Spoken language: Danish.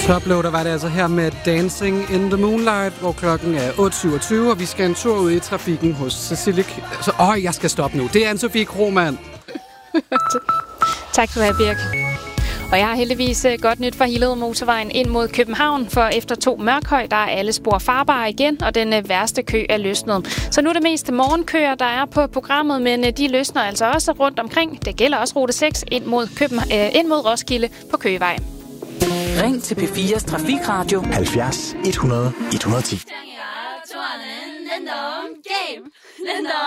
Toploader var det altså her med Dancing in the Moonlight, hvor klokken er 8.27, og vi skal en tur ud i trafikken hos Cecilie... jeg skal stoppe nu. Det er Anne-Sophie Krohmann. Tak skal du have, Birk. Og jeg har heldigvis godt nyt for Hillerød Motorvejen ind mod København, for efter 2 Mørkhøj, der er alle spor farbare igen, og den værste kø er løsnet. Så nu er det mest morgenkøer, der er på programmet, men de løsner altså også rundt omkring. Det gælder også rute 6 ind mod Roskilde på Køgevej. Ring til P4's Trafikradio 70 100 110.